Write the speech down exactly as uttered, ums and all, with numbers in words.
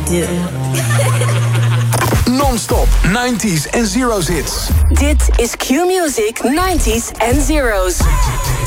do. Non-stop nineties en zeros hits. Dit is Q-Music nineties en zeros.